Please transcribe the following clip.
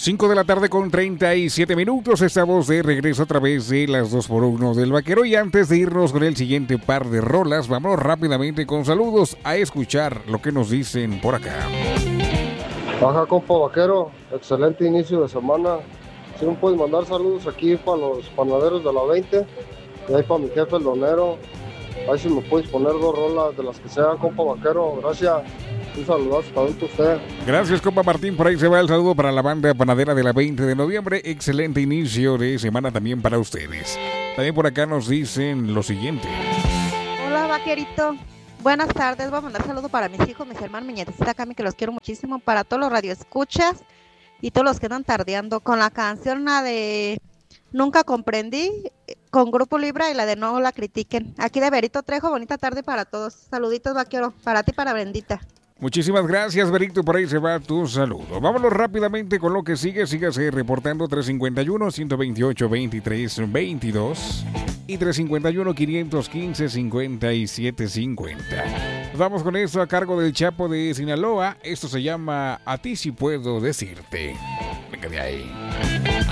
5 de la tarde con 37 minutos. Estamos de regreso a través de las 2x1 del Vaquero. Y antes de irnos con el siguiente par de rolas, vamos rápidamente con saludos a escuchar lo que nos dicen por acá. Baja, compa Vaquero, excelente inicio de semana. Si me puedes mandar saludos aquí para los panaderos de la 20 y ahí para mi jefe el donero. Ahí si me puedes poner 2 rolas de las que sean, compa Vaquero. Gracias. Un saludazo también para usted. Gracias, compa Martín. Por ahí se va el saludo para la banda panadera de la 20 de noviembre. Excelente inicio de semana también para ustedes. También por acá nos dicen lo siguiente. Hola, Vaquerito. Buenas tardes. Voy a mandar saludo para mis hijos, mis hermanos, mi nietecita Cami, que los quiero muchísimo. Para todos los radioescuchas y todos los que andan tardeando con la canción, la de Nunca Comprendí, con Grupo Libra, y la de No la critiquen. Aquí de Berito Trejo. Bonita tarde para todos. Saluditos, Vaquero, para ti y para Brendita. Muchísimas gracias, Berito. Por ahí se va tu saludo. Vámonos rápidamente con lo que sigue. Sígase reportando 351-128-23-22 y 351-515-5750. Vamos con esto a cargo del Chapo de Sinaloa. Esto se llama A ti sí puedo decirte. Venga de ahí.